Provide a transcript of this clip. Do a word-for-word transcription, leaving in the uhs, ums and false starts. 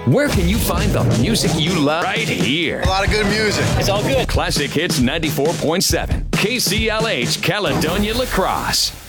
Where can you find the music you love? Right here. A lot of good music. It's all good. Classic Hits ninety-four point seven. K C L H, Caledonia La Crosse.